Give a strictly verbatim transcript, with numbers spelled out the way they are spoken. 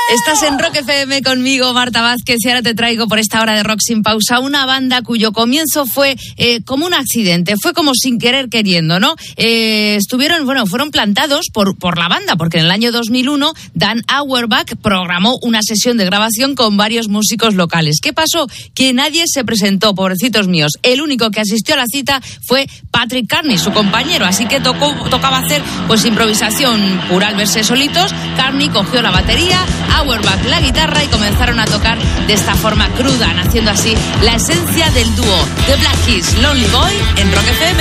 Estás en Rock F M conmigo, Marta Vázquez, y ahora te traigo por esta hora de Rock Sin Pausa una banda cuyo comienzo fue eh, como un accidente, fue como sin querer queriendo, ¿no? Eh, estuvieron, bueno, fueron plantados por, por la banda, porque en el año dos mil uno Dan Auerbach programó una sesión de grabación con varios músicos locales. ¿Qué pasó? Que nadie se presentó, pobrecitos míos. El único que asistió a la cita fue Patrick Carney, su compañero, así que tocó, tocaba hacer pues improvisación pura al verse solitos. Carney cogió la batería, Auerbach la guitarra y comenzaron a tocar de esta forma cruda, naciendo así la esencia del dúo The Black Keys, Lonely Boy en Rock F M.